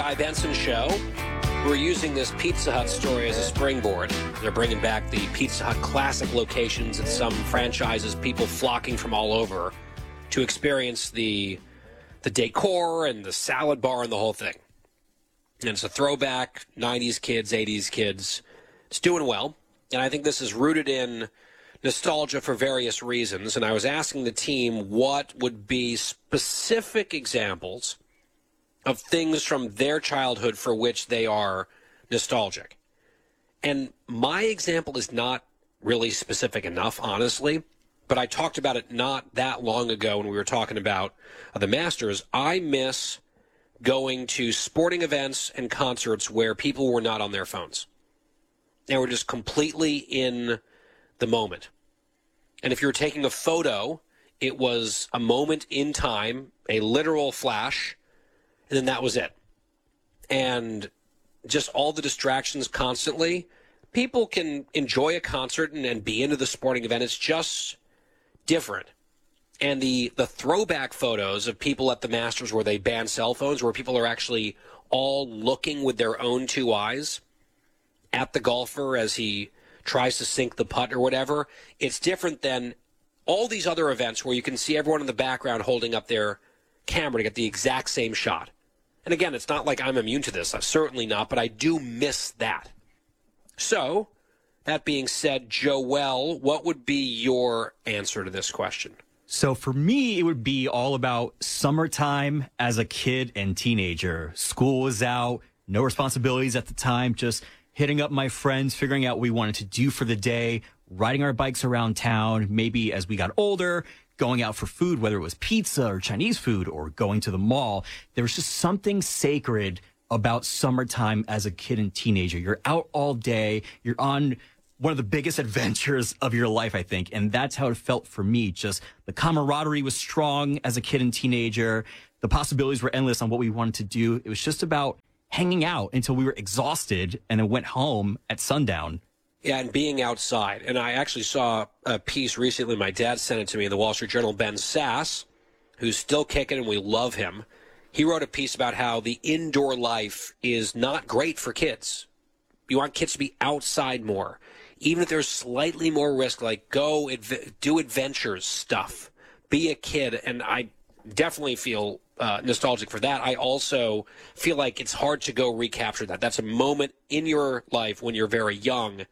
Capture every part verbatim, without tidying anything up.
Guy Benson Show. We're using this Pizza Hut story as a springboard. They're bringing back the Pizza Hut classic locations at some franchises, people flocking from all over to experience the the decor and the salad bar and the whole thing. And it's a throwback, nineties kids, eighties kids. It's doing well. And I think this is rooted in nostalgia for various reasons. And I was asking the team what would be specific examples of things from their childhood for which they are nostalgic. And my example is not really specific enough, honestly, but I talked about it not that long ago when we were talking about uh, the Masters. I miss going to sporting events and concerts where people were not on their phones. They were just completely in the moment. And if you were taking a photo, it was a moment in time, a literal flash, and then that was it. And just all the distractions constantly. People can enjoy a concert and, and be into the sporting event. It's just different. And the, the throwback photos of people at the Masters where they ban cell phones, where people are actually all looking with their own two eyes at the golfer as he tries to sink the putt or whatever, it's different than all these other events where you can see everyone in the background holding up their camera to get the exact same shot. And again, it's not like I'm immune to this. I'm certainly not, but I do miss that. So, that being said, Joel, what would be your answer to this question? So for me, it would be all about summertime as a kid and teenager. School was out, no responsibilities at the time, just hitting up my friends, figuring out what we wanted to do for the day, riding our bikes around town, maybe as we got older, going out for food, whether it was pizza or Chinese food or going to the mall. There was just something sacred about summertime as a kid and teenager. You're out all day. You're on one of the biggest adventures of your life, I think. And that's how it felt for me. Just the camaraderie was strong as a kid and teenager. The possibilities were endless on what we wanted to do. It was just about hanging out until we were exhausted and then went home at sundown. Yeah, and being outside. And I actually saw a piece recently. My dad sent it to me in the Wall Street Journal. Ben Sass, who's still kicking, and we love him. He wrote a piece about how the indoor life is not great for kids. You want kids to be outside more. Even if there's slightly more risk, like go adv- do adventures stuff. Be a kid. And I definitely feel uh, nostalgic for that. I also feel like it's hard to go recapture that. That's a moment in your life when you're very young,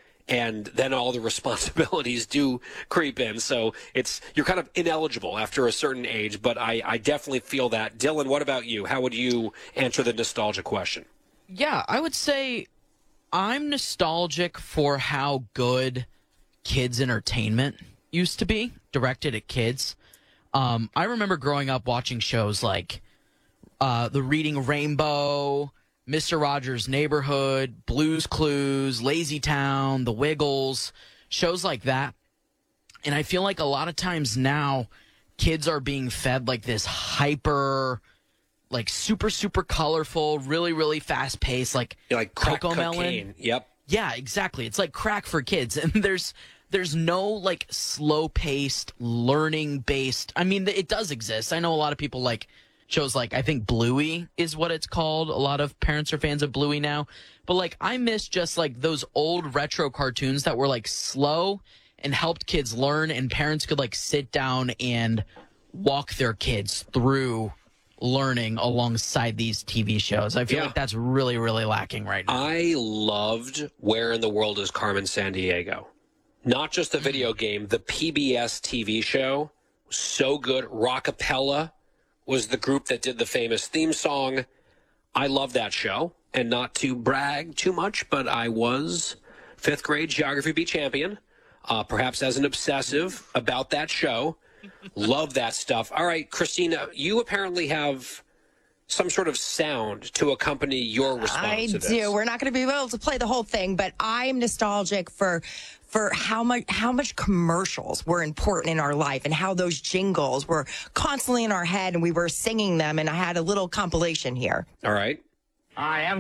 and then all the responsibilities do creep in. So it's you're kind of ineligible after a certain age, but I, I definitely feel that. Dylan, what about you? How would you answer the nostalgia question? Yeah, I would say I'm nostalgic for how good kids' entertainment used to be, directed at kids. Um, I remember growing up watching shows like uh, The Reading Rainbow, Mister Rogers' Neighborhood, Blue's Clues, Lazy Town, The Wiggles, shows like that. And I feel like a lot of times now kids are being fed like this hyper, like super, super colorful, really, really fast paced, like, yeah, like crack Coco cocaine. Melon. Yep. Yeah, exactly. It's like crack for kids. And there's there's no like slow paced, learning based. I mean, it does exist. I know a lot of people like shows like, I think Bluey is what it's called. A lot of parents are fans of Bluey now. But like, I miss just like those old retro cartoons that were like slow and helped kids learn, and parents could like sit down and walk their kids through learning alongside these T V shows. I feel Yeah. like that's really, really lacking right now. I loved Where in the World is Carmen Sandiego? Not just the video game, the P B S T V show. So good. Rockapella was the group that did the famous theme song. I love that show. And not to brag too much, but I was fifth grade Geography B champion, uh, perhaps as an obsessive about that show. Love that stuff. All right, Christina, you apparently have some sort of sound to accompany your response I to this. do. We're not going to be able to play the whole thing, but I'm nostalgic for for how much how much commercials were important in our life and how those jingles were constantly in our head and we were singing them. And I had a little compilation here. All right. I am